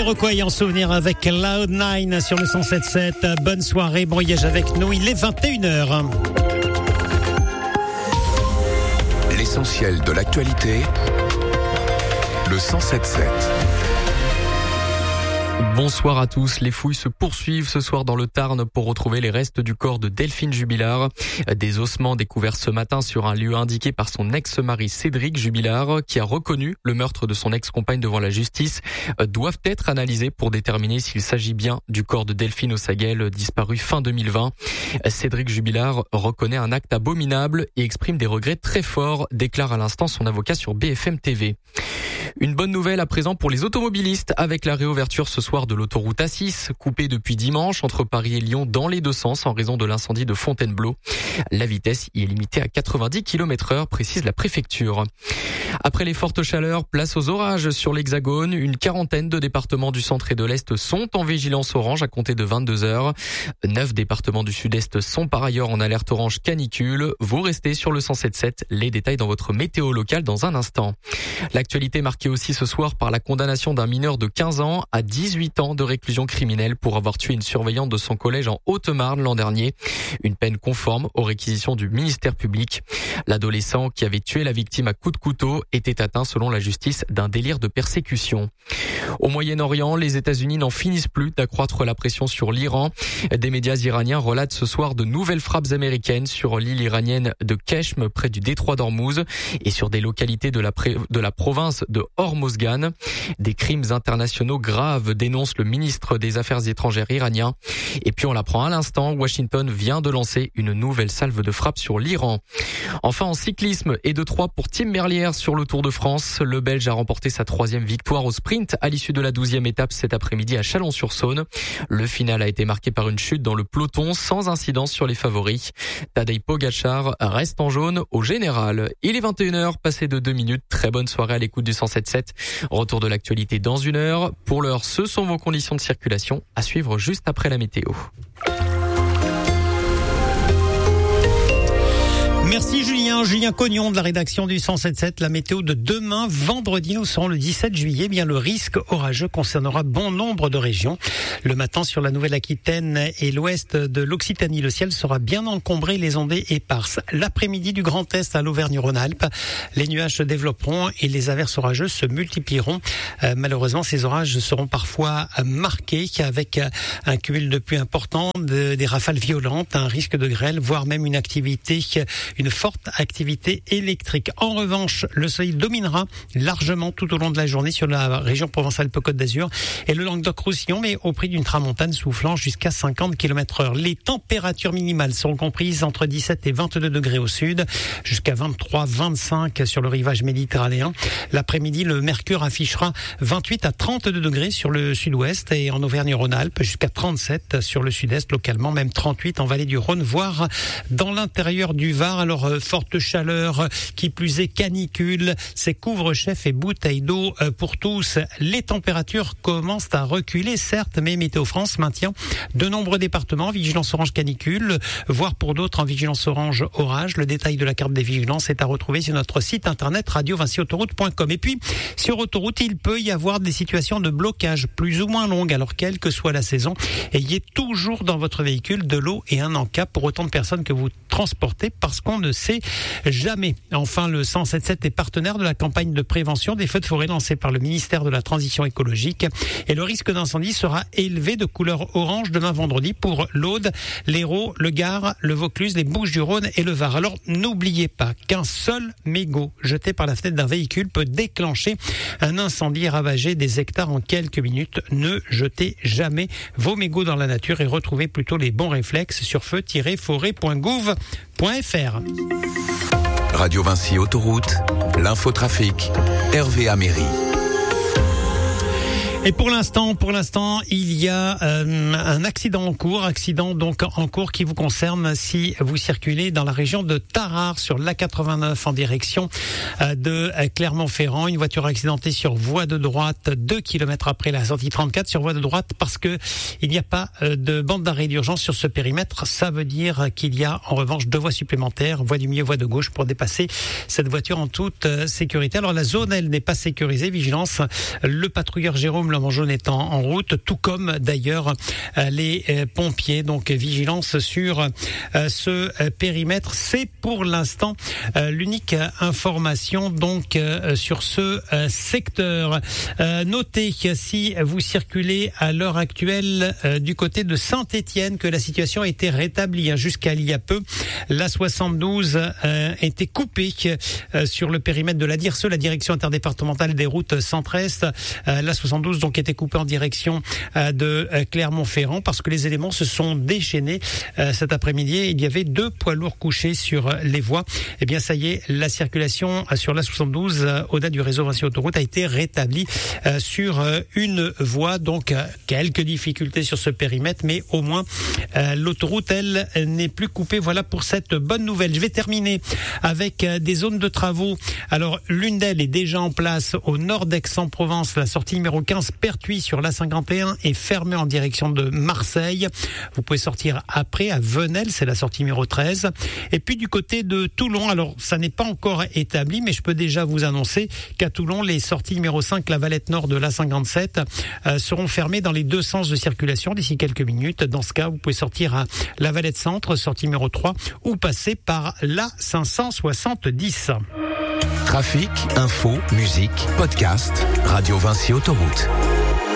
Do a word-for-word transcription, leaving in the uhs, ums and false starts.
Jamiroquai en souvenir avec Cloud nine sur le cent sept sept. Bonne soirée, bon voyage avec nous, il est vingt et une heures. L'essentiel de l'actualité, le cent sept sept. Bonsoir à tous. Les fouilles se poursuivent ce soir dans le Tarn pour retrouver les restes du corps de Delphine Jubilard. Des ossements découverts ce matin sur un lieu indiqué par son ex-mari Cédric Jubilard, qui a reconnu le meurtre de son ex-compagne devant la justice, doivent être analysés pour déterminer s'il s'agit bien du corps de Delphine Ossaguel, disparu fin deux mille vingt. Cédric Jubilard reconnaît un acte abominable et exprime des regrets très forts, déclare à l'instant son avocat sur B F M T V. Une bonne nouvelle à présent pour les automobilistes avec la réouverture ce soir de l'autoroute A six, coupée depuis dimanche entre Paris et Lyon dans les deux sens en raison de l'incendie de Fontainebleau. La vitesse y est limitée à quatre-vingt-dix kilomètres heure, précise la préfecture. Après les fortes chaleurs, place aux orages sur l'Hexagone. Une quarantaine de départements du centre et de l'Est sont en vigilance orange à compter de vingt-deux heures. Neuf départements du Sud-Est sont par ailleurs en alerte orange canicule. Vous restez sur le cent sept sept. Les détails dans votre météo locale dans un instant. L'actualité marquée aussi ce soir par la condamnation d'un mineur de quinze ans à dix-huit ans de réclusion criminelle pour avoir tué une surveillante de son collège en Haute-Marne l'an dernier. Une peine conforme aux réquisitions du ministère public. L'adolescent qui avait tué la victime à coups de couteau était atteint selon la justice d'un délire de persécution. Au Moyen-Orient, les États-Unis n'en finissent plus d'accroître la pression sur l'Iran. Des médias iraniens relatent ce soir de nouvelles frappes américaines sur l'île iranienne de Keshm près du détroit d'Ormuz et sur des localités de la, pré- de la province de Hormozgan. Des crimes internationaux graves dénonce le ministre des Affaires étrangères iranien. Et puis on l'apprend à l'instant, Washington vient de lancer une nouvelle salve de frappe sur l'Iran. Enfin en cyclisme et de trois pour Tim Merlier sur le Tour de France. Le Belge a remporté sa troisième victoire au sprint à l'issue de la douzième étape cet après-midi à Chalon-sur-Saône. Le final a été marqué par une chute dans le peloton sans incidence sur les favoris. Tadej Pogačar reste en jaune au général. Il est vingt et une heures, passé de deux minutes. Très bonne soirée à l'écoute du cent sept sept. Retour de l'actualité dans une heure. Pour l'heure, ce sont vos conditions de circulation à suivre juste après la météo. Merci Julien, Julien Cognon de la rédaction du cent sept sept. La météo de demain, vendredi, nous serons le dix-sept juillet. Eh bien, le risque orageux concernera bon nombre de régions. Le matin, sur la Nouvelle-Aquitaine et l'ouest de l'Occitanie, le ciel sera bien encombré, les ondées éparses. L'après-midi, du Grand Est à l'Auvergne-Rhône-Alpes, les nuages se développeront et les averses orageuses se multiplieront. Euh, malheureusement, ces orages seront parfois marqués avec un cumul de pluie important, de, des rafales violentes, un risque de grêle, voire même une activité une forte activité électrique. En revanche, le soleil dominera largement tout au long de la journée sur la région Provence-Alpes-Côte d'Azur et le Languedoc-Roussillon, mais au prix d'une tramontane soufflant jusqu'à cinquante kilomètres heure. Les températures minimales sont comprises entre dix-sept et vingt-deux degrés au sud, jusqu'à vingt-trois, vingt-cinq sur le rivage méditerranéen. L'après-midi, le mercure affichera vingt-huit à trente-deux degrés sur le sud-ouest et en Auvergne-Rhône-Alpes, jusqu'à trente-sept sur le sud-est, localement même trente-huit en vallée du Rhône, voire dans l'intérieur du Var. Alors, euh, forte chaleur, qui plus est canicule, c'est couvre-chef et bouteilles d'eau euh, pour tous. Les températures commencent à reculer, certes, mais Météo France maintient de nombreux départements, vigilance orange canicule, voire pour d'autres en vigilance orange orage. Le détail de la carte des vigilances est à retrouver sur notre site internet radio vinci autoroute point com. Et puis, sur autoroute, il peut y avoir des situations de blocage plus ou moins longues. Alors, quelle que soit la saison, ayez toujours dans votre véhicule de l'eau et un en-cap pour autant de personnes que vous transportez, parce qu'on ne sait jamais. Enfin, le cent sept sept est partenaire de la campagne de prévention des feux de forêt lancée par le ministère de la Transition écologique. Et le risque d'incendie sera élevé de couleur orange demain vendredi pour l'Aude, l'Hérault, le Gard, le Vaucluse, les Bouches-du-Rhône et le Var. Alors, n'oubliez pas qu'un seul mégot jeté par la fenêtre d'un véhicule peut déclencher un incendie et ravager des hectares en quelques minutes. Ne jetez jamais vos mégots dans la nature et retrouvez plutôt les bons réflexes sur feu tiret forêt point gouv point f r. Radio Vinci Autoroute, l'infotrafic, Hervé Améry. Et pour l'instant, pour l'instant, il y a euh, un accident en cours, accident donc en cours qui vous concerne si vous circulez dans la région de Tarare sur l'A quatre-vingt-neuf en direction euh, de Clermont-Ferrand. Une voiture accidentée sur voie de droite, deux kilomètres après la sortie trente-quatre sur voie de droite parce que il n'y a pas euh, de bande d'arrêt d'urgence sur ce périmètre. Ça veut dire qu'il y a en revanche deux voies supplémentaires, voie du milieu, voie de gauche pour dépasser cette voiture en toute euh, sécurité. Alors la zone, elle n'est pas sécurisée. Vigilance, le patrouilleur Jérôme flamant jaune est en, en route, tout comme d'ailleurs euh, les euh, pompiers. Donc vigilance sur euh, ce euh, périmètre. C'est pour l'instant euh, l'unique information donc euh, sur ce euh, secteur. Euh, notez que si vous circulez à l'heure actuelle euh, du côté de Saint-Étienne, que la situation a été rétablie hein, jusqu'à il y a peu. La soixante-douze euh, était coupée euh, sur le périmètre de la D I R S E, la direction interdépartementale des routes centre-est. Euh, la soixante-douze donc était coupée en direction euh, de euh, Clermont-Ferrand parce que les éléments se sont déchaînés euh, cet après-midi. Il y avait deux poids lourds couchés sur les voies. Eh bien, ça y est, la circulation sur la soixante-douze euh, au-delà du réseau Vinci Autoroute a été rétablie euh, sur euh, une voie. Donc, euh, quelques difficultés sur ce périmètre, mais au moins euh, l'autoroute, elle, n'est plus coupée. Voilà pour cette bonne nouvelle. Je vais terminer avec euh, des zones de travaux. Alors, l'une d'elles est déjà en place au nord d'Aix-en-Provence. La sortie numéro quinze, Pertuis sur l'A cinquante et un, est fermée en direction de Marseille. Vous pouvez sortir après à Venelle, c'est la sortie numéro treize. Et puis du côté de Toulon, alors ça n'est pas encore établi, mais je peux déjà vous annoncer qu'à Toulon, les sorties numéro cinq, la Valette Nord de l'A cinquante-sept, euh, seront fermées dans les deux sens de circulation d'ici quelques minutes. Dans ce cas, vous pouvez sortir à la Valette Centre, sortie numéro trois, ou passer par l'A cinq cent soixante-dix. Trafic, info, musique, podcast, Radio Vinci Autoroute.